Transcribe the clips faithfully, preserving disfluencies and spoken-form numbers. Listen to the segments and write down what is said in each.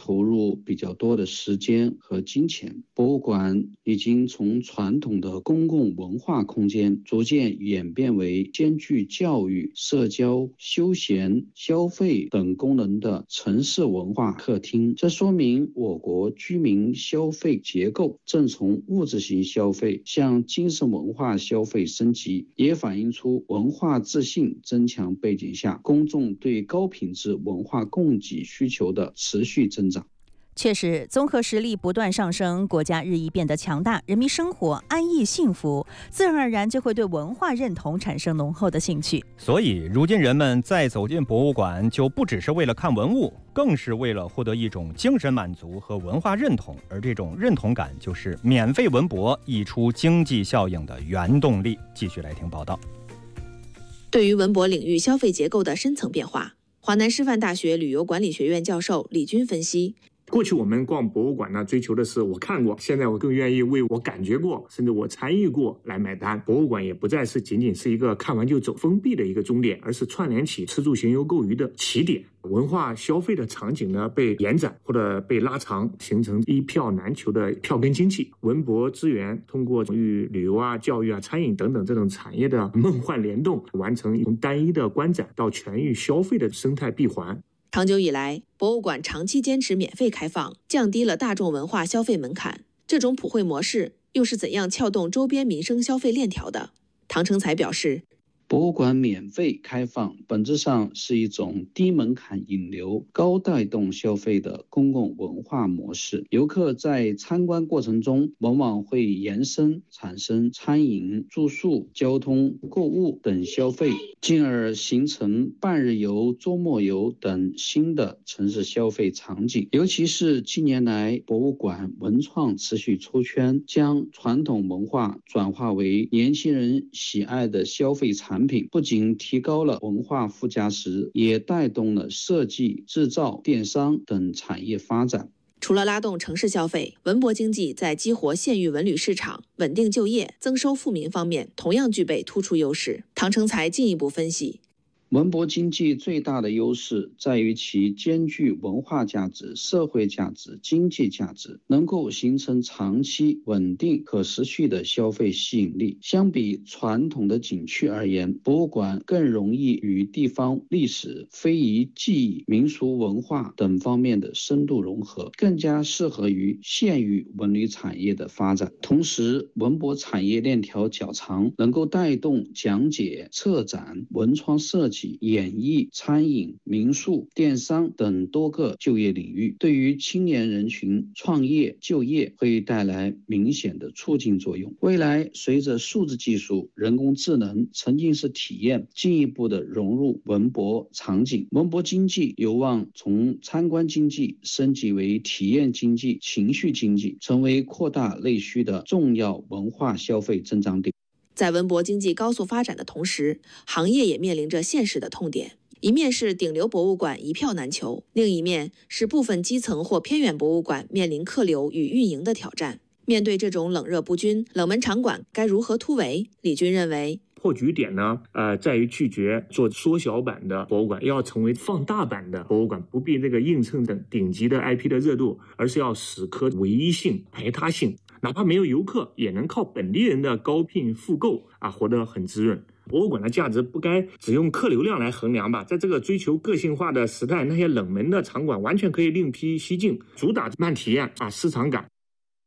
投入比较多的时间和金钱。博物馆已经从传统的公共文化空间逐渐演变为兼具教育、社交、休闲、消费等功能的城市文化客厅。这说明我国居民消费结构正从物质型消费向精神文化消费升级，也反映出文化自信增强背景下公众对高品质文化供给需求的持续增长。 确实，综合实力不断上升，国家日益变得强大，人民生活安逸幸福，自然而然就会对文化认同产生浓厚的兴趣。 所以，如今人们再走进博物馆，就不只是为了看文物，更是为了获得一种精神满足和文化认同，而这种认同感就是免费文博溢出经济效应的原动力。继续来听报道。 对于文博领域消费结构的深层变化，华南师范大学旅游管理学院教授李军分析， 过去我们逛博物馆呢，追求的是我看过，现在我更愿意为我感觉过，甚至我参与过来买单。博物馆也不再是仅仅是一个看完就走封闭的一个终点，而是串联起吃住行游购娱的起点。文化消费的场景呢被延展或者被拉长，形成一票难求的票根经济。文博资源通过与旅游啊、教育啊、餐饮等等这种产业的梦幻联动，完成从单一的观展到全域消费的生态闭环。 长久以来，博物馆长期坚持免费开放，降低了大众文化消费门槛。这种普惠模式又是怎样撬动周边民生消费链条的？唐成才表示， 博物馆免费开放本质上是一种低门槛引流、高带动消费的公共文化模式。游客在参观过程中往往会延伸产生餐饮、住宿、交通、购物等消费，进而形成半日游、周末游等新的城市消费场景。尤其是近年来，博物馆文创持续出圈，将传统文化转化为年轻人喜爱的消费产品。产品不仅提高了文化附加值，也带动了设计、制造、电商等产业发展。 除了拉动城市消费，文博经济在激活县域文旅市场、稳定就业、增收富民方面同样具备突出优势。唐成才进一步分析， 文博经济最大的优势在于其兼具文化价值、社会价值、经济价值，能够形成长期稳定可持续的消费吸引力。相比传统的景区而言，博物馆更容易与地方历史、非遗技艺、民俗文化等方面的深度融合，更加适合于县域文旅产业的发展。同时，文博产业链条较长，能够带动讲解、策展、文创设计、演艺、餐饮、民宿、电商等多个就业领域，对于青年人群创业就业会带来明显的促进作用。未来随着数字技术、人工智能、沉浸式体验进一步的融入文博场景，文博经济有望从参观经济升级为体验经济、情绪经济，成为扩大内需的重要文化消费增长点。 在文博经济高速发展的同时，行业也面临着现实的痛点。一面是顶流博物馆一票难求，另一面是部分基层或偏远博物馆面临客流与运营的挑战。面对这种冷热不均，冷门场馆该如何突围？李军认为， 破局点呢，呃，在于拒绝做缩小版的博物馆，要成为放大版的博物馆，不必那个映衬等顶级的 I P 的热度，而是要死磕唯一性、排他性，哪怕没有游客，也能靠本地人的高聘复购啊，活得很滋润。博物馆的价值不该只用客流量来衡量吧？在这个追求个性化的时代，那些冷门的场馆完全可以另辟蹊径，主打慢体验啊，市场感。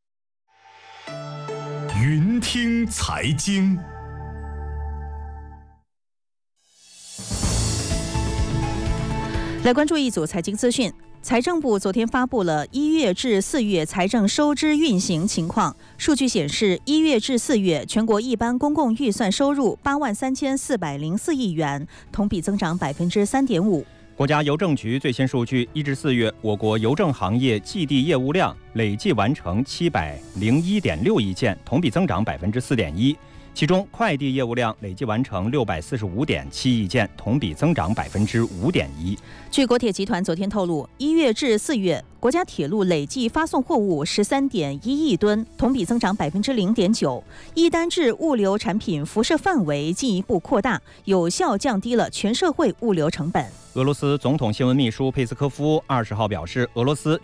云听财经， 来关注一组财经资讯。财政部昨天发布了一月至四月财政收支运行情况。数据显示，一月至四月全国一般公共预算收入八万三千四百零四亿元，同比增长百分之三点五。 国家邮政局最新数据，一至四月，我国邮政行业寄递业务量累计完成七百零一点六亿件，同比增长百分之四点一。其中，快递业务量累计完成六百四十五点七亿件，同比增长百分之五点一。 据国铁集团昨天透露，一月至四月，国家铁路累计发送货物十三点一亿吨，同比增长百分之零点九。一单制物流产品辐射范围进一步扩大，有效降低了全社会物流成本。 俄罗斯总统新闻秘书佩斯科夫二十号表示，俄罗斯